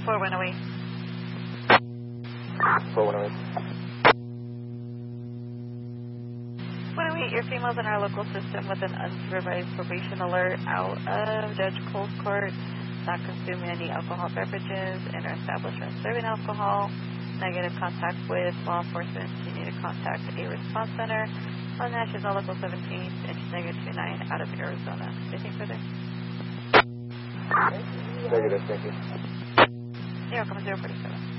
4108. 4108. 108, your female's in our local system with an unsupervised probation alert out of Judge Cole's court, not consuming any alcohol beverages in our establishment serving alcohol, negative contact with law enforcement. You need to contact a response center on National Local 17, inch negative 29 out of Arizona. Anything further? Negative, thank you. 0,047.